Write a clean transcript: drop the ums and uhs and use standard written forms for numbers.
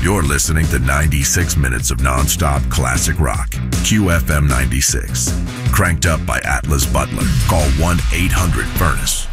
You're listening to 96 minutes of nonstop classic rock. QFM 96. Cranked up by Atlas Butler. Call 1-800-FURNACE.